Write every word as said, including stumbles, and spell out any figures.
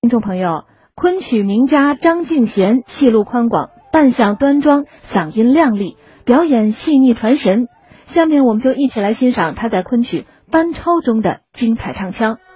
听众朋友，昆曲名家张敬贤戏路宽广，扮相端庄，嗓音亮丽，表演细腻传神。下面我们就一起来欣赏他在昆曲《班超》中的精彩唱腔。